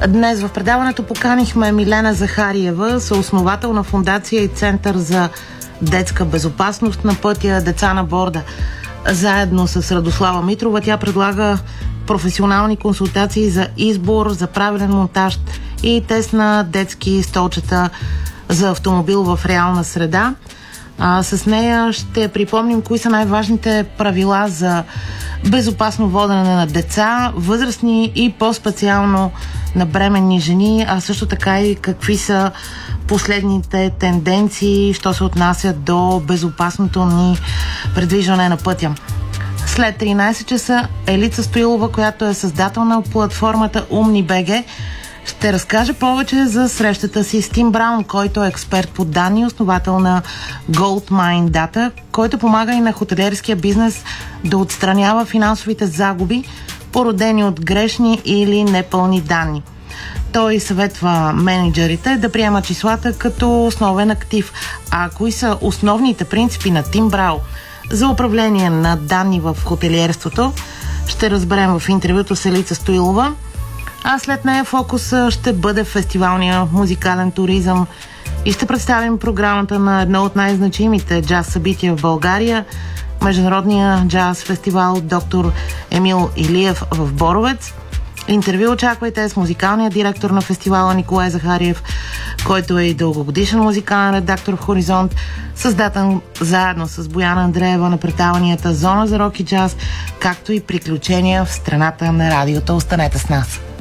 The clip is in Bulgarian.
Днес в предаването поканихме Милена Захариева, съосновател на фондация и Център за детска безопасност на пътя Деца на борда. Заедно с Радослава Митрова тя предлага професионални консултации за избор, за правилен монтаж и тест на детски столчета за автомобил в реална среда. С нея ще припомним кои са най-важните правила за безопасно водене на деца, възрастни и по-специално на бременни жени, а също така и какви са последните тенденции, що се отнася до безопасното ни предвижване на пътя. След 13 часа Елица Стоилова, която е създател на платформата Умни.бг, ще разкаже повече за срещата си с Тим Браун, който е експерт по данни и основател на Goldmine Data, който помага и на хотелиерския бизнес да отстранява финансовите загуби, породени от грешни или непълни данни. Той съветва мениджърите да приемат числата като основен актив. А кои са основните принципи на Тим Браун за управление на данни в хотелиерството, ще разберем в интервюто с Елица Стоилова. А след нея фокуса ще бъде фестивалния музикален туризъм и ще представим програмата на едно от най-значимите джаз събития в България, Международния джаз фестивал Доктор Емил Илиев в Боровец. Интервю очаквайте с музикалния директор на фестивала Николай Захариев, който е и дългогодишен музикален редактор в Хоризонт, създател заедно с Бояна Андреева на предаванията Зона за рок и джаз, както и приключения в страната на радиото. Останете с нас!